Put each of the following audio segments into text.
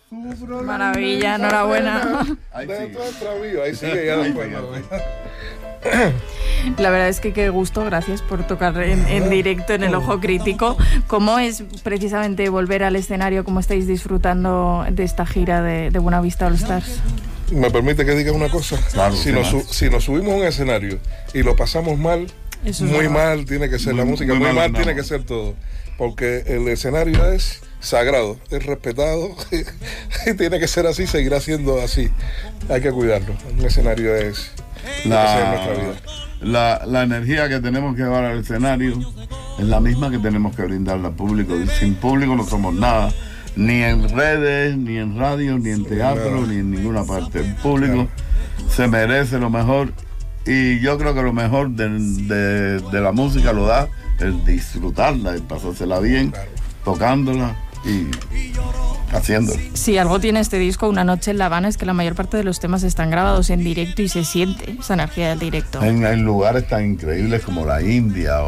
Maravilla, enhorabuena. Ahí sigue ya después. La verdad es que qué gusto, gracias por tocar en directo en el Ojo Crítico. ¿Cómo es precisamente volver al escenario? ¿Cómo estáis disfrutando de esta gira de Buenavista All Stars? ¿Me permite que diga una cosa? Claro, si nos subimos a un escenario y lo pasamos mal, muy mal tiene que ser la música, muy mal tiene que ser todo. Porque el escenario es sagrado, es respetado y tiene que ser así, seguirá siendo así. Hay que cuidarlo. Un escenario es nuestra vida. La energía que tenemos que llevar al escenario es la misma que tenemos que brindarle al público. Y sin público no somos nada, ni en redes, ni en radio, ni en teatro, ni en ninguna parte. El público se merece lo mejor, y yo creo que lo mejor de la música lo da el disfrutarla, el pasársela bien, tocándola y haciéndolo. Si algo tiene este disco, Una noche en La Habana, es que la mayor parte de los temas están grabados en directo y se siente esa energía del directo. En lugares tan increíbles como la India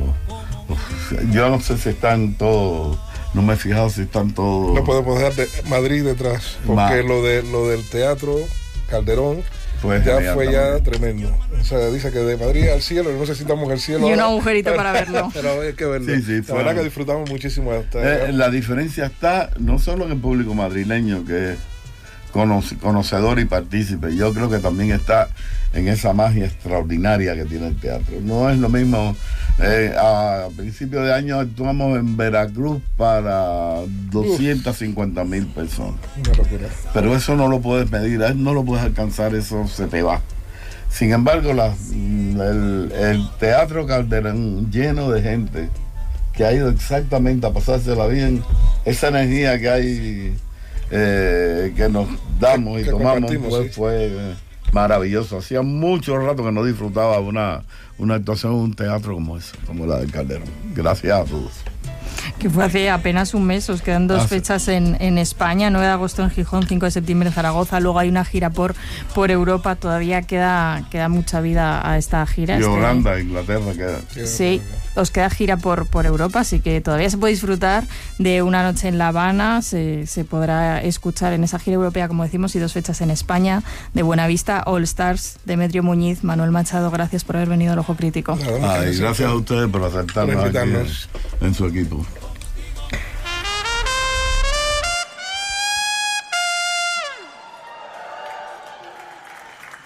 yo no sé si están todos, no me he fijado si están todos. No podemos dejar de Madrid detrás, porque lo del teatro Calderón pues ya fue ya tremendo. O sea, dice que de Madrid al cielo, no sé si estamos en el cielo. Y un agujerito para verlo. Pero hay que verlo. Sí, la verdad que disfrutamos muchísimo. La diferencia está no solo en el público madrileño, que es conocedor y partícipe. Yo creo que también está en esa magia extraordinaria que tiene el teatro. No es lo mismo. A principios de año actuamos en Veracruz para 250,000 personas. Una locura. Pero eso no lo puedes medir, no lo puedes alcanzar, eso se te va. Sin embargo, el Teatro Calderón lleno de gente que ha ido exactamente a pasársela bien, esa energía que hay, que nos damos y tomamos, fue maravilloso. Hacía mucho rato que no disfrutaba una actuación en un teatro como esa, como la del Calderón. Gracias a todos. Que fue hace apenas un mes. Os quedan dos fechas en España, 9 de agosto en Gijón, 5 de septiembre en Zaragoza, luego hay una gira por Europa. Todavía queda mucha vida a esta gira. Y Holanda, Inglaterra queda. Sí, os queda gira por Europa, así que todavía se puede disfrutar de Una noche en La Habana, se podrá escuchar en esa gira europea, como decimos, y 2 fechas en España, de Buenavista All Stars. Demetrio Muñiz, Manuel Machado, gracias por haber venido al Ojo Crítico. Y gracias a ustedes por aceptarnos aquí en su equipo.